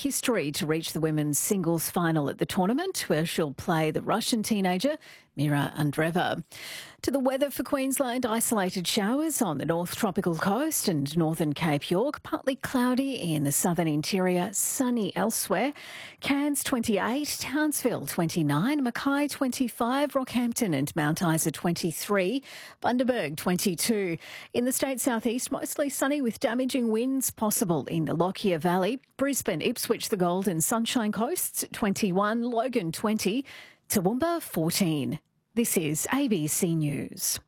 history to reach the women's singles final at the tournament, where she'll play the Russian teenager Mira Andreeva. To the weather for Queensland, isolated showers on the North Tropical Coast and northern Cape York, partly cloudy in the southern interior, sunny elsewhere. Cairns 28, Townsville 29, Mackay 25, Rockhampton and Mount Isa 23, Bundaberg 22. In the state southeast, mostly sunny with damaging winds possible in the Lockyer Valley. Brisbane, Ipswich, the Gold and Sunshine Coasts 21, Logan 20, Toowoomba 14. This is ABC News.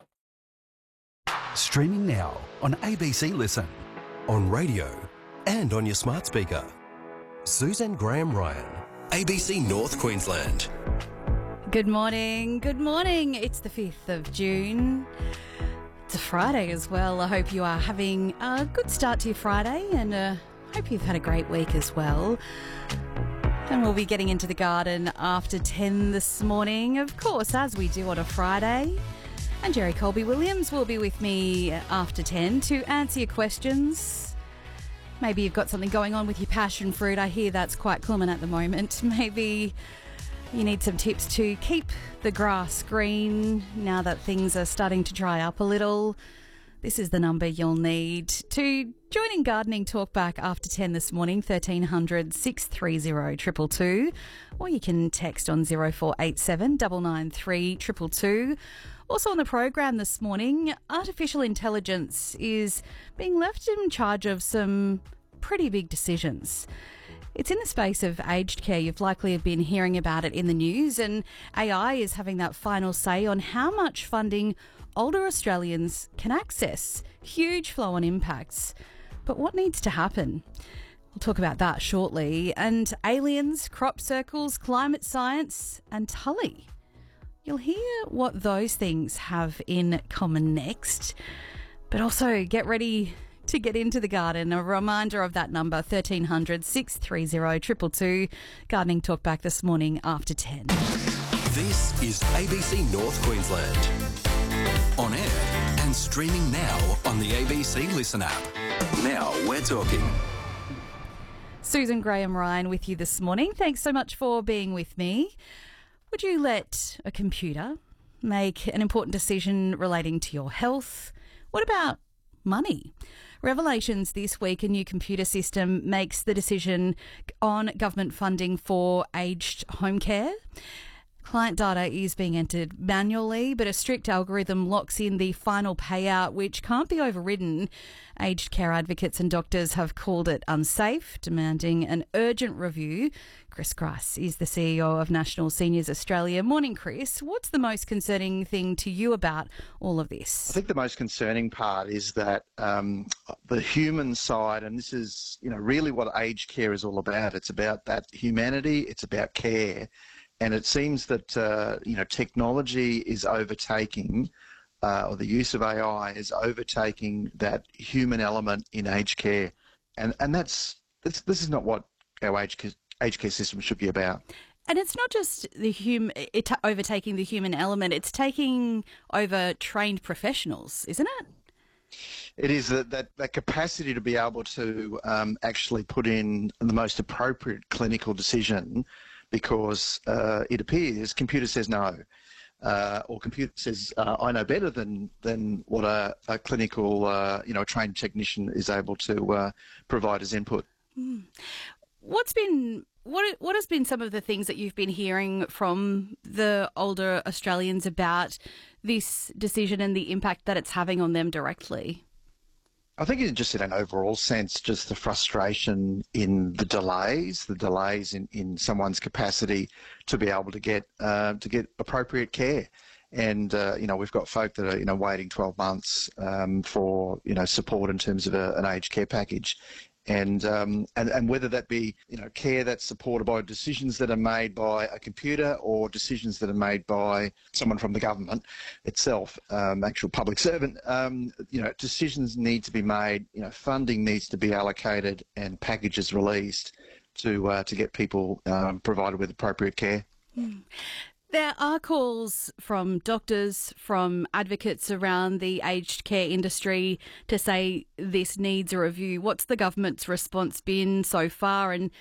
Streaming now on ABC Listen, on radio and on your smart speaker. Susan Graham Ryan, ABC North Queensland. Good morning. Good morning. It's the 5th of June. It's a Friday as well. I hope you are having a good start to your Friday and hope you've had a great week as well. And we'll be getting into the garden after 10 this morning, of course, as we do on a Friday. And Jerry Colby-Williams will be with me after 10 to answer your questions. Maybe you've got something going on with your passion fruit. I hear that's quite common at the moment. Maybe you need some tips to keep the grass green now that things are starting to dry up a little. This is the number you'll need to join in Gardening Talkback after 10 this morning, 1300 630 222, or you can text on 0487 993 222. Also on the program this morning, artificial intelligence is being left in charge of some pretty big decisions. It's in the space of aged care. You've likely been hearing about it in the news, and AI is having that final say on how much funding older Australians can access. Huge flow-on impacts. But what needs to happen? We'll talk about that shortly. And aliens, crop circles, climate science and Tully. You'll hear what those things have in common next. But also get ready to get into the garden. A reminder of that number, 1300 630 222. Gardening Talkback this morning after 10. This is ABC North Queensland. On air and streaming now on the ABC Listen app. Now we're talking. Susan Graham Ryan with you this morning. Thanks so much for being with me. Would you let a computer make an important decision relating to your health? What about money? Revelations this week, a new computer system makes the decision on government funding for aged home care. Client data is being entered manually, but a strict algorithm locks in the final payout, which can't be overridden. Aged care advocates and doctors have called it unsafe, demanding an urgent review. Chris Grice is the CEO of National Seniors Australia. Morning, Chris. What's the most concerning thing to you about all of this? I think the most concerning part is that the human side, and this is really what aged care is all about. It's about that humanity. It's about care. And it seems that, technology is overtaking, or the use of AI is overtaking that human element in aged care. And this is not what our aged care system should be about. And it's not just overtaking the human element, it's taking over trained professionals, isn't it? It is that capacity to be able to actually put in the most appropriate clinical decision, because it appears computer says no, or computer says I know better than what a clinical, a trained technician is able to provide as input. What has been some of the things that you've been hearing from the older Australians about this decision and the impact that it's having on them directly? I think it's just in an overall sense, just the frustration in the delays in someone's capacity to be able to get appropriate care. And, we've got folk that are, waiting 12 months for, support in terms of an aged care package. And whether that be, care that's supported by decisions that are made by a computer or decisions that are made by someone from the government itself, actual public servant, decisions need to be made, funding needs to be allocated and packages released to get people provided with appropriate care. There are calls from doctors, from advocates around the aged care industry to say this needs a review. What's the government's response been so far, and